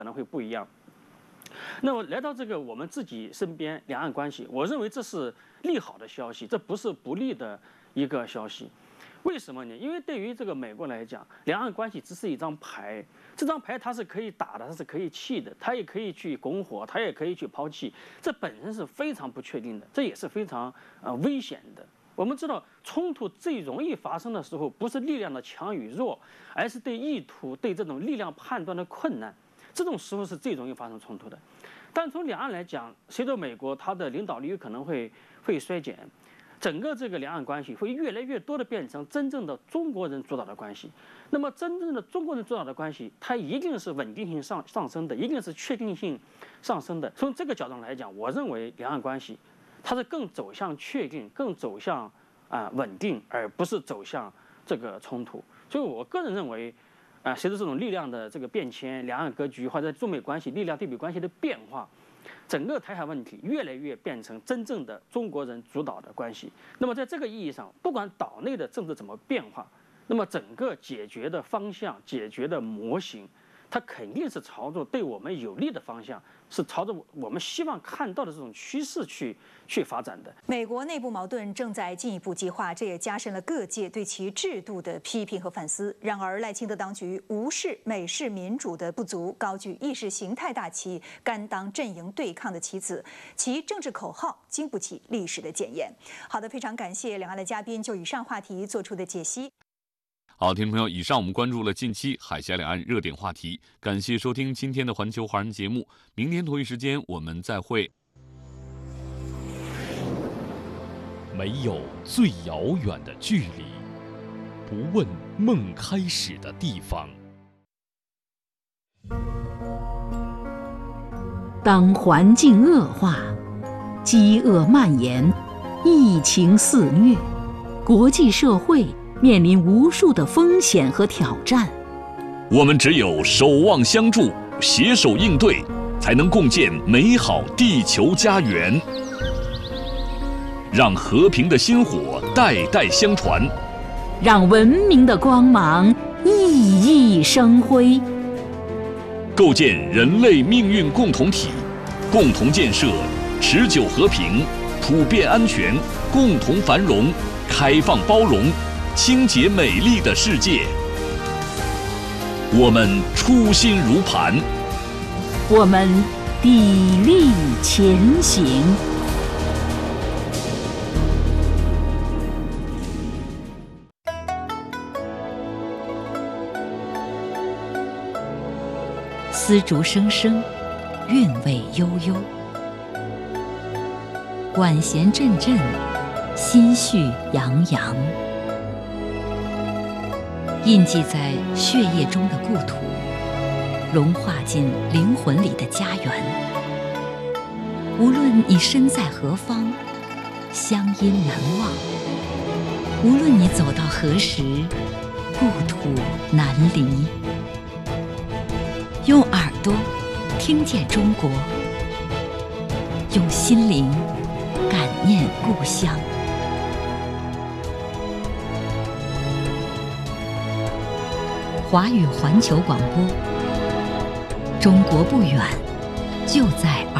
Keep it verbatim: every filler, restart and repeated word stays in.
可能会不一样。那么来到这个我们自己身边，两岸关系，我认为这是利好的消息，这不是不利的一个消息。为什么呢？因为对于这个美国来讲，两岸关系只是一张牌，这张牌它是可以打的，它是可以弃的，它也可以去拱火，它也可以去抛弃，这本身是非常不确定的，这也是非常呃危险的。我们知道，冲突最容易发生的时候，不是力量的强与弱，而是对意图、对这种力量判断的困难，这种时候是最容易发生冲突的。但从两岸来讲，随着美国它的领导力有可能会会衰减。整个这个两岸关系会越来越多的变成真正的中国人主导的关系。那么，真正的中国人主导的关系，它一定是稳定性上上升的，一定是确定性上升的。从这个角度来讲，我认为两岸关系它是更走向确定，更走向啊、呃、稳定，而不是走向这个冲突。所以我个人认为，啊、呃，随着这种力量的这个变迁，两岸格局或者中美关系力量对比关系的变化。整个台海问题越来越变成真正的中国人主导的关系。那么在这个意义上，不管岛内的政治怎么变化，那么整个解决的方向、解决的模型，它肯定是朝着对我们有利的方向，是朝着我们希望看到的这种趋势去去发展的。 美国内部矛盾正在进一步激化，这也加深了各界对其制度的批评和反思。然而，赖清德当局无视美式民主的不足，高举意识形态大旗，甘当阵营对抗的棋子，其政治口号经不起历史的检验。好的，非常感谢两岸的嘉宾就以上话题做出的解析。 好，听众朋友，以上我们关注了近期海峡两岸热点话题，感谢收听今天的环球华人节目，明天同一时间我们再会。 没有最遥远的距离，不问梦开始的地方。 当环境恶化，饥饿蔓延，疫情肆虐，国际社会面临无数的风险和挑战， 我们只有守望相助，携手应对，才能共建美好地球家园。让和平的薪火代代相传， 让文明的光芒熠熠生辉， 构建人类命运共同体，共同建设持久和平、普遍安全、共同繁荣、开放包容、清洁美丽的世界。我们初心如磐， 我们砥砺前行。丝竹声声，韵味悠悠，管弦阵阵，心绪洋洋。印记在血液中的故土，融化进灵魂里的家园。无论你身在何方，乡音难忘；无论你走到何时，故土难离。用耳朵听见中国，用心灵感念故乡。华语环球广播，中国不远，就在